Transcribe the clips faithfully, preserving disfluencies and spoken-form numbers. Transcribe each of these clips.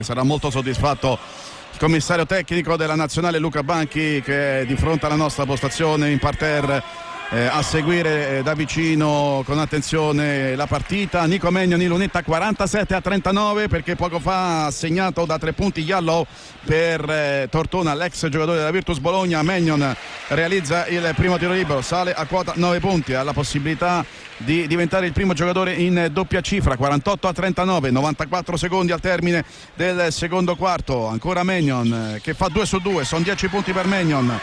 Sarà molto soddisfatto il commissario tecnico della nazionale Luca Banchi, che è di fronte alla nostra postazione in parterre eh, a seguire eh, da vicino con attenzione la partita. Nico Megnon in lunetta quarantasette a trentanove, perché poco fa ha segnato da tre punti Yallow per eh, Tortona, l'ex giocatore della Virtus Bologna. Megnon realizza il primo tiro libero, sale a quota nove punti, ha la possibilità di diventare il primo giocatore in doppia cifra. Quarantotto a trentanove, novantaquattro secondi al termine del secondo quarto. Ancora Megnon che fa due su due, sono dieci punti per Megnon.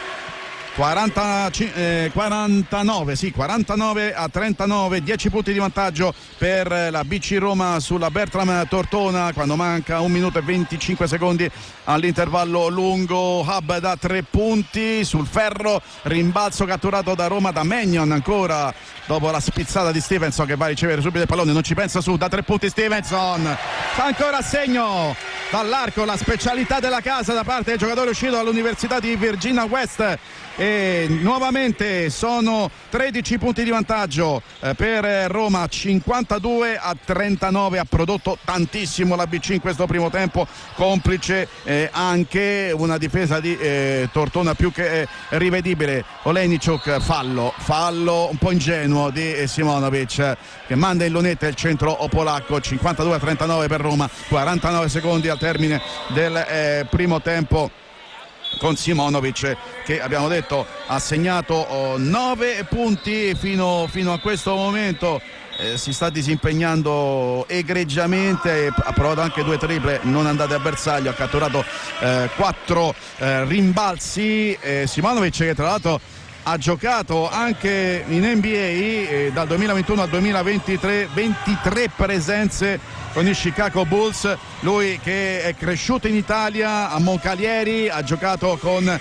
quaranta, eh, quarantanove, sì, quarantanove a trentanove, dieci punti di vantaggio per la B C Roma sulla Bertram Tortona quando manca un minuto e venticinque secondi all'intervallo lungo. Hub da tre punti sul ferro, rimbalzo catturato da Roma da Megnon, ancora dopo la spizzata di Stevenson che va a ricevere subito il pallone, non ci pensa su, da tre punti Stevenson, fa ancora a segno dall'arco, la specialità della casa da parte del giocatore uscito dall'Università di Virginia West. E nuovamente sono tredici punti di vantaggio eh, per Roma, cinquantadue a trentanove. Ha prodotto tantissimo la B C in questo primo tempo, complice eh, anche una difesa di eh, Tortona più che eh, rivedibile. Olejniczuk, fallo fallo un po' ingenuo di eh, Simonovic, che manda in lunetta il centro polacco. Cinquantadue a trentanove per Roma, quarantanove secondi al termine del eh, primo tempo, con Simonovic che abbiamo detto ha segnato oh, nove punti fino, fino a questo momento. Eh, si sta disimpegnando egregiamente, ha provato anche due triple non andate a bersaglio, ha catturato eh, quattro eh, rimbalzi. eh, Simonovic, che tra l'altro ha giocato anche in N B A eh, dal duemilaventuno al duemilaventitré, ventitré presenze con i Chicago Bulls. Lui che è cresciuto in Italia a Moncalieri, ha giocato con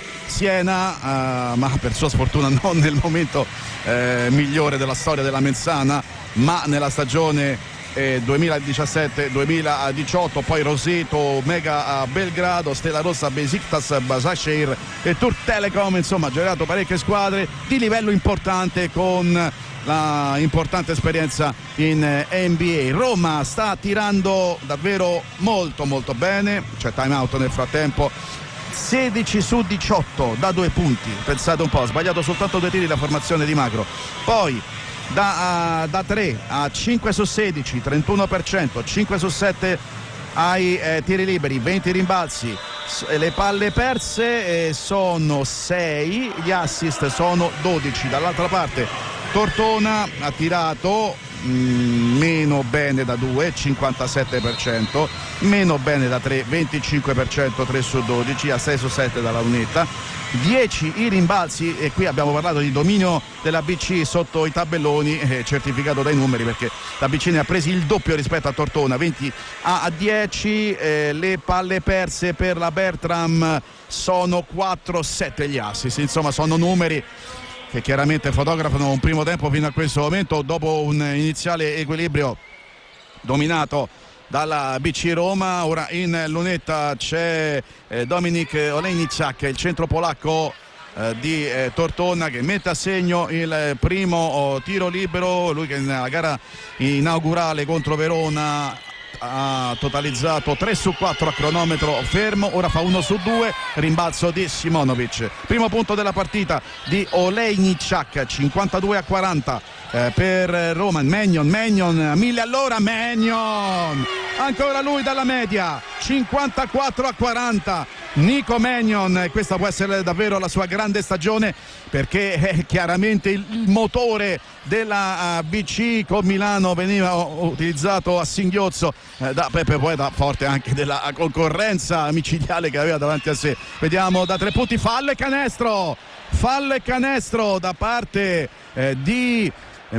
Siena, eh, ma per sua sfortuna non nel momento eh, migliore della storia della Menzana, ma nella stagione eh, duemiladiciassette duemiladiciotto, poi Roseto, Mega a Belgrado, Stella Rossa, Besiktas, Başakşehir e Turk Telecom. Insomma, ha giocato parecchie squadre di livello importante con la importante esperienza in N B A. Roma sta tirando davvero molto molto bene, c'è time out nel frattempo. Sedici su diciotto da due punti, pensate un po', ha sbagliato soltanto due tiri la formazione di Magro. Poi da, uh, da tre a cinque su sedici, trentuno per cento, cinque su sette ai eh, tiri liberi, venti rimbalzi. Le palle perse eh, sono sei, gli assist sono dodici. Dall'altra parte Tortona ha tirato mh, meno bene da due, cinquantasette per cento, meno bene da tre, venticinque per cento, tre su dodici, a sei su sette dalla lunetta, dieci i rimbalzi. E qui abbiamo parlato di dominio della B C sotto i tabelloni, eh, certificato dai numeri, perché la B C ne ha presi il doppio rispetto a Tortona, venti a dieci. Eh, le palle perse per la Bertram sono quattro sette gli assist, insomma sono numeri che chiaramente fotografano un primo tempo fino a questo momento, dopo un iniziale equilibrio dominato dalla B C Roma. Ora in lunetta c'è eh, Dominik Olejniczak, il centro polacco eh, di eh, Tortona, che mette a segno il primo oh, tiro libero. Lui che nella gara inaugurale contro Verona ha totalizzato tre su quattro a cronometro fermo, ora fa uno su due, rimbalzo di Simonovic. Primo punto della partita di Olejniczak, cinquantadue a quaranta eh, per Roma. Megnon, Megnon a mille all'ora, Megnon ancora lui dalla media, cinquantaquattro a quaranta. Nico Megnon, questa può essere davvero la sua grande stagione, perché è chiaramente il, il motore della uh, B C. Con Milano veniva utilizzato a singhiozzo eh, da Peppe Poeta, forte anche della concorrenza micidiale che aveva davanti a sé. Vediamo da tre punti, fallo e canestro, fallo e canestro da parte eh, di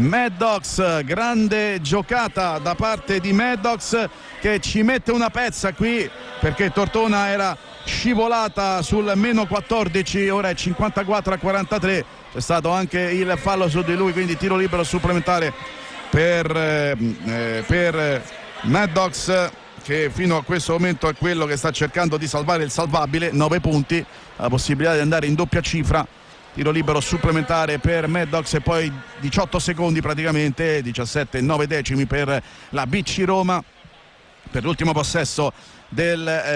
Maddox. Grande giocata da parte di Maddox, che ci mette una pezza qui, perché Tortona era scivolata sul meno quattordici, ora è cinquantaquattro a quarantatré. C'è stato anche il fallo su di lui, quindi tiro libero supplementare per, eh, per Maddox, che fino a questo momento è quello che sta cercando di salvare il salvabile. Nove punti, la possibilità di andare in doppia cifra. Tiro libero supplementare per Maddox e poi diciotto secondi praticamente, diciassette e nove decimi per la B C Roma per l'ultimo possesso del